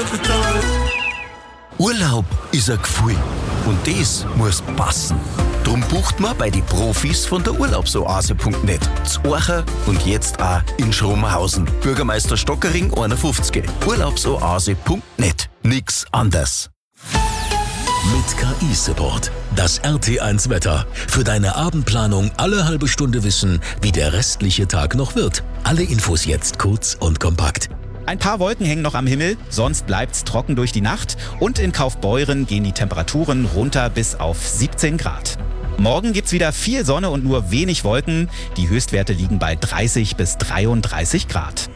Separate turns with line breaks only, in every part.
Urlaub ist ein Gefühl und das muss passen. Drum bucht man bei den Profis von der Urlaubsoase.net. Zu Orcha und jetzt auch in Schromenhausen. Bürgermeister Stockering 51. Urlaubsoase.net. Nix anders.
Mit KI-Support. Das RT1 Wetter. Für deine Abendplanung alle halbe Stunde wissen, wie der restliche Tag noch wird. Alle Infos jetzt kurz und kompakt.
Ein paar Wolken hängen noch am Himmel, sonst bleibt's trocken durch die Nacht und in Kaufbeuren gehen die Temperaturen runter bis auf 17 Grad. Morgen gibt's wieder viel Sonne und nur wenig Wolken. Die Höchstwerte liegen bei 30 bis 33 Grad.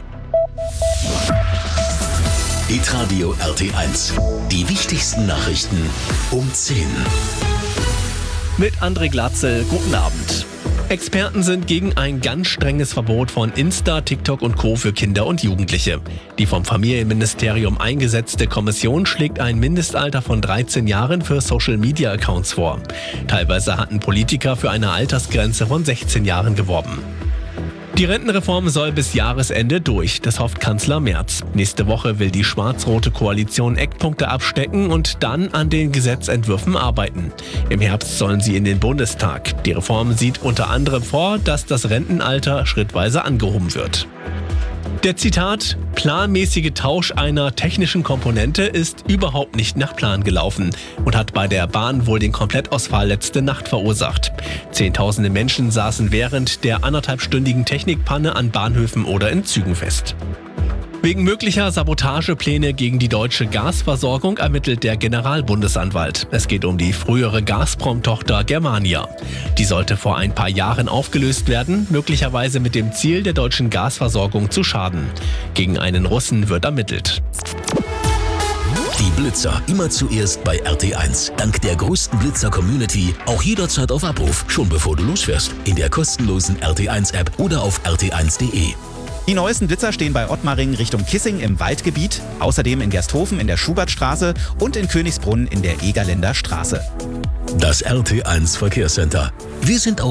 Hitradio RT1. Die wichtigsten Nachrichten um 10.
Mit André Glatzel, guten Abend. Experten sind gegen ein ganz strenges Verbot von Insta, TikTok und Co. für Kinder und Jugendliche. Die vom Familienministerium eingesetzte Kommission schlägt ein Mindestalter von 13 Jahren für Social-Media-Accounts vor. Teilweise hatten Politiker für eine Altersgrenze von 16 Jahren geworben. Die Rentenreform soll bis Jahresende durch, das hofft Kanzler Merz. Nächste Woche will die schwarz-rote Koalition Eckpunkte abstecken und dann an den Gesetzentwürfen arbeiten. Im Herbst sollen sie in den Bundestag. Die Reform sieht unter anderem vor, dass das Rentenalter schrittweise angehoben wird. Der Zitat, planmäßige Tausch einer technischen Komponente ist überhaupt nicht nach Plan gelaufen und hat bei der Bahn wohl den Komplettausfall letzte Nacht verursacht. Zehntausende Menschen saßen während der anderthalbstündigen Technikpanne an Bahnhöfen oder in Zügen fest. Wegen möglicher Sabotagepläne gegen die deutsche Gasversorgung ermittelt der Generalbundesanwalt. Es geht um die frühere Gazprom-Tochter Germania. Die sollte vor ein paar Jahren aufgelöst werden, möglicherweise mit dem Ziel, der deutschen Gasversorgung zu schaden. Gegen einen Russen wird ermittelt.
Die Blitzer immer zuerst bei RT1. Dank der größten Blitzer-Community auch jederzeit auf Abruf, schon bevor du losfährst. In der kostenlosen RT1-App oder auf rt1.de.
Die neuesten Blitzer stehen bei Ottmaring Richtung Kissing im Waldgebiet, außerdem in Gersthofen in der Schubertstraße und in Königsbrunn in der Egerländer Straße.
Das RT1 Verkehrscenter. Wir sind